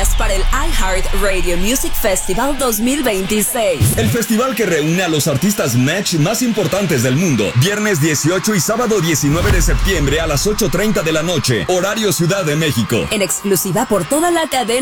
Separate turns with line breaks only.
boletillas para el iHeart Radio Music Festival 2026.
El festival que reúne a los artistas match más importantes del mundo. Viernes 18 y sábado 19 de septiembre a las 8:30 de la noche. Horario Ciudad de México.
En exclusiva por toda la cadena